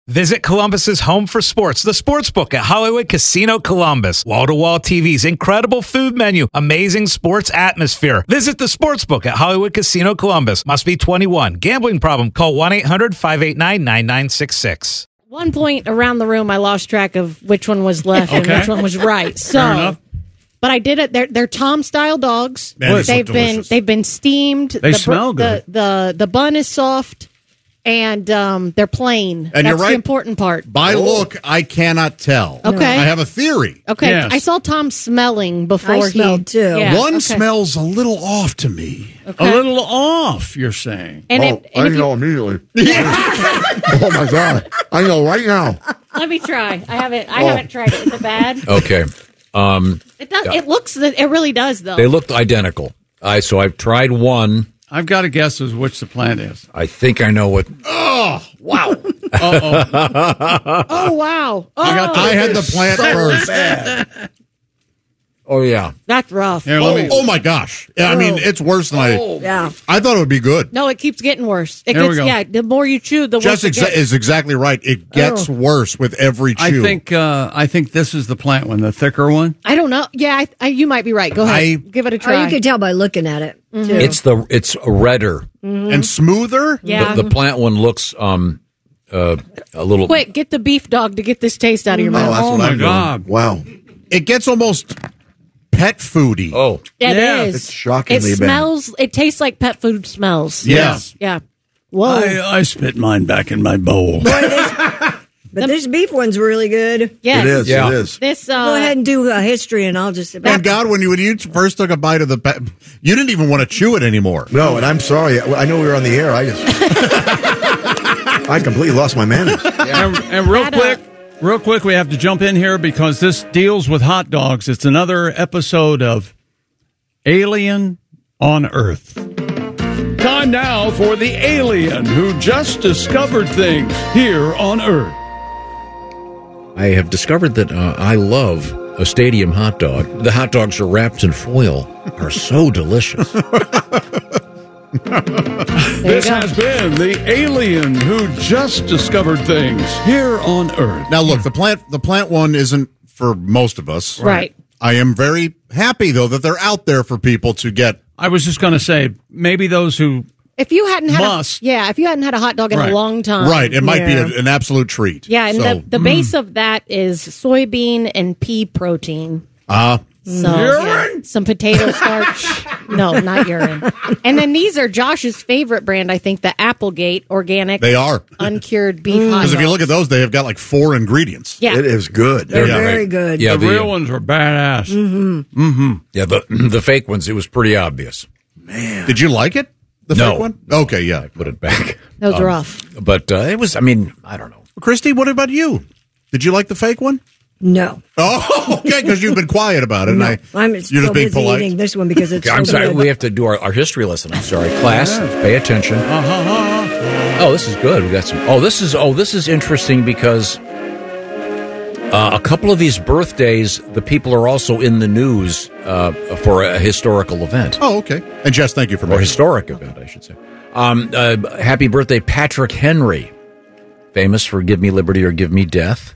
Visit Columbus's home for sports, the Sportsbook at Hollywood Casino Columbus. Wall-to-wall TVs, incredible food menu, amazing sports atmosphere. Visit the Sportsbook at Hollywood Casino Columbus. Must be 21. Gambling problem? Call 1-800-589-9966. One point around the room, I lost track of which one was left and which one was right. Fair enough. But I did it. They're Tom-style dogs. Man, they've been steamed. They smell good. The bun is soft. And they're plain. And That's you're right. the important part. By look, I cannot tell. Okay. I have a theory. Okay. Yes. I saw Tom smelling before I smelled too. Yeah, One okay. smells a little off to me. Okay. A little off, you're saying. And if you- immediately. Oh my God! I know right now. let me try. I haven't tried it. Is it bad? Okay. It does. It looks. It really does, though. They looked identical. So I've tried one. I've got to guess as which the plant is. I think I know what. Oh, wow. Uh-oh. Oh wow! Oh, I had the plant first. Oh, yeah. that's rough. Here, let me. Oh, my gosh. Yeah, I mean, it's worse than Yeah. I thought it would be good. No, it keeps getting worse. It There we gets, go. yeah, the more you chew, the worse Jess it gets. is exactly right. It gets worse with every chew. I think this is the plant one, the thicker one. I don't know. Yeah, you might be right. Go ahead. Give it a Oh, try. you can tell by looking at it. Mm-hmm. Too. It's redder. And smoother? yeah. The plant one looks a little. Quick, get the beef dog to get this taste out of your mouth. that's what my I'm doing. God. Wow. It gets almost pet foody. Oh, It Yeah, is. it's shockingly It bad. smells. It tastes like pet food smells. Yes. Yeah. Whoa. I spit mine back in my bowl. But this beef one's really good. Yes. It is. Yeah. It is. This. Go ahead and do a history, and I'll just. Man, God, when you first took a bite of the pet, you didn't even want to chew it anymore. No, and I'm sorry. I know we were on the air. I completely lost my manners. And real quick, we have to jump in here because this deals with hot dogs. It's another episode of Alien on Earth. Time now for the alien who just discovered things here on Earth. I have discovered that I love a stadium hot dog. The hot dogs are wrapped in foil. Are so delicious. This has been the alien who just discovered things here on Earth. Now, look, the plant one isn't for most of us. Right. I am very happy, though, that they're out there for people to get. I was just going to say, maybe those who If you hadn't had if you hadn't had a hot dog in Right. a long time. Right. It might be Yeah. an absolute treat. Yeah, and So, the base of that is soybean and pea protein. So, Urine? some potato starch. No, not urine. And then these are Josh's favorite brand, I think, the Applegate organic. They are. Uncured beef hot dogs. Because if you look at those, they have got like 4 ingredients. yeah. It is good. They're Yeah, very right. good. Yeah, the real ones are badass. Yeah, the fake ones. It was pretty obvious. Did you like it? The No. fake one? Okay, yeah. Put it back. That was rough. But it was. I mean, I don't know. Christy, what about you? Did you like the fake one? No. Oh, okay, because you've been quiet about it. No. And I'm you're still just being busy polite. eating this one because it's I'm so sorry. good. We have to do our history lesson. I'm sorry, class. Pay attention. Oh, this is good. We got some. This is interesting because a couple of these birthdays, the people are also in the news for a historical event. Oh, okay. And Jess, thank you for Or mentioning. historic event, I should say. Happy birthday, Patrick Henry, famous for "Give Me Liberty or Give Me Death."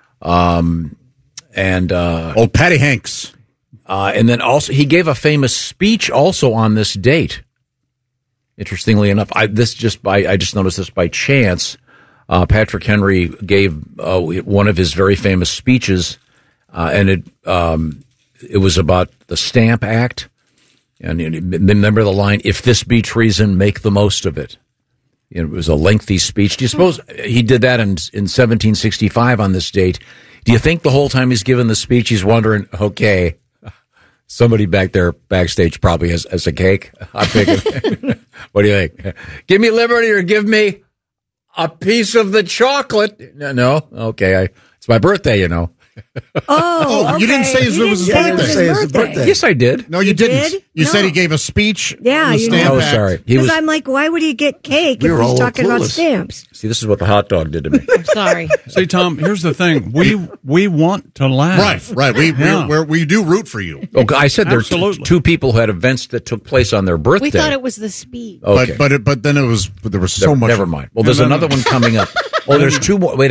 Old Patty Hanks. And then also he gave a famous speech also on this date. Interestingly enough, I just noticed this by chance. Patrick Henry gave one of his very famous speeches, and it was about the Stamp Act. And remember the line, "If this be treason, make the most of it." It was a lengthy speech. Do you suppose he did that in 1765 on this date? Do you think the whole time he's giving the speech, he's wondering, okay, somebody back there backstage probably has a cake? I'm thinking, what do you think? Give me liberty or give me a piece of the chocolate? No? Okay, it's my birthday, you know. Oh, you didn't say it was his say it birthday. Say it's his birthday. Yes, I did. No, you didn't. did? You No. said he gave a speech. Yeah, on the you Stamp Oh, Act. sorry. He Because was. I'm like, why would he get cake We if were all he's talking about clueless. stamps? See, this is what the hot dog did to me. I'm sorry. See, Tom, here's the thing. We want to laugh. Right. We do root for you. Oh, I said there are Absolutely. two people who had events that took place on their birthday. We thought it was the speed. Okay. But then there was so much. Never mind. Well, there's No. another one coming up. Oh, there's two more. Wait a